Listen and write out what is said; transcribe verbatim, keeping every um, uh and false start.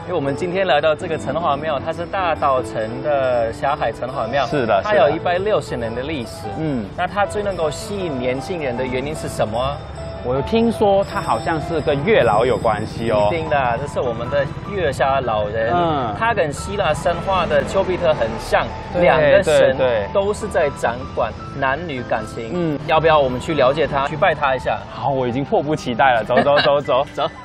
因为我们今天来到这个城隍庙，它是大稻城的霞海城隍庙， 是的， 它有一百六十年的历史。 嗯， 那它最能够吸引年轻人的原因是什么啊？ 我听说它好像是跟月老有关系哦。 一定的，这是我们的月下老人。嗯，他跟希腊神话的丘比特很像，两个神都是在掌管男女感情。嗯，要不要我们去了解他，去拜他一下？ 好，我已经迫不及待了。走走走走走。